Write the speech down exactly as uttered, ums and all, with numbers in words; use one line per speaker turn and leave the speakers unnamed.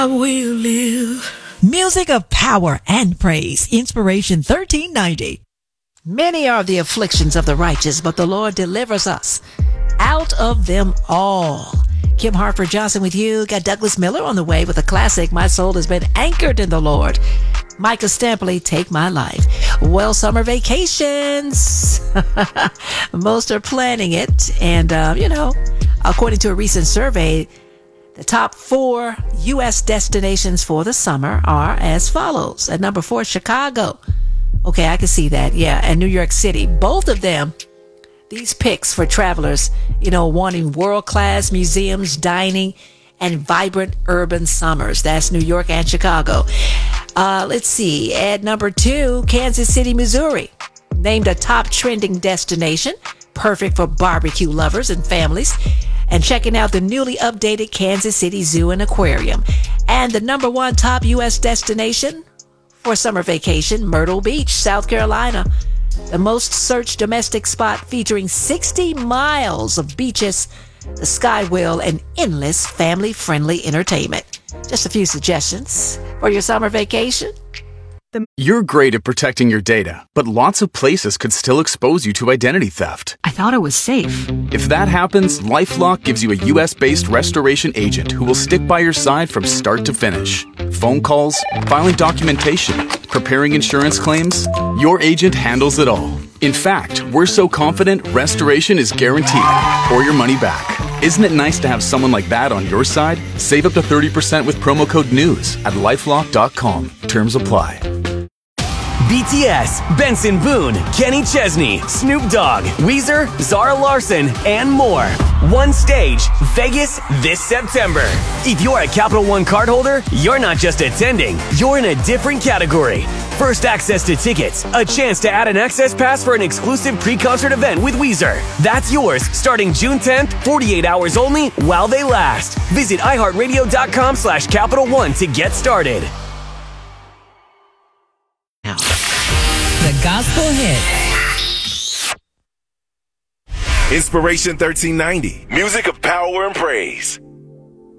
I will live.
Music of power and praise. Inspiration thirteen ninety.
Many are the afflictions of the righteous, but the Lord delivers us out of them all. Kim Hartford Johnson with you. Got Douglas Miller on the way with a classic, My Soul Has Been Anchored in the Lord. Micah Stampley, Take My Life. Well, summer vacations. Most are planning it. And, uh, you know, according to a recent survey, the top four U S destinations for the summer are as follows. At number four, Chicago. Okay, I can see that. Yeah. And New York City. Both of them, these picks for travelers, you know, wanting world-class museums, dining, and vibrant urban summers. That's New York and Chicago. Uh, let's see. At number two, Kansas City, Missouri. Named a top trending destination. Perfect for barbecue lovers and families. And checking out the newly updated Kansas City Zoo and Aquarium. And the number one top U S destination for summer vacation, Myrtle Beach, South Carolina. The most searched domestic spot featuring sixty miles of beaches, the Sky Whale, and endless family-friendly entertainment. Just a few suggestions for your summer vacation.
You're great at protecting your data, but lots of places could still expose you to identity theft.
I thought it was safe.
If that happens, LifeLock gives you a U S-based restoration agent who will stick by your side from start to finish. Phone calls, filing documentation, preparing insurance claims, your agent handles it all. In fact, we're so confident restoration is guaranteed or your money back. Isn't it nice to have someone like that on your side? Save up to thirty percent with promo code NEWS at lifelock dot com. Terms apply.
B T S, Benson Boone, Kenny Chesney, Snoop Dogg, Weezer, Zara Larson, and more. One stage, Vegas this September. If you're a Capital One cardholder, you're not just attending, you're in a different category. First access to tickets, a chance to add an access pass for an exclusive pre-concert event with Weezer. That's yours starting June tenth, forty-eight hours only while they last. Visit iHeartRadio.com slash Capital One to get started.
The gospel hit.
Inspiration thirteen ninety. Music of power and praise.